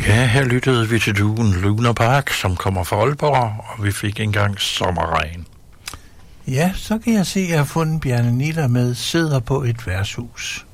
Ja, her lyttede vi til duen Luna Park, som kommer fra Aalborg, og vi fik engang sommerregn. Ja, så kan jeg se, at jeg har fundet Bjarne Niller med Sidder på et værtshus.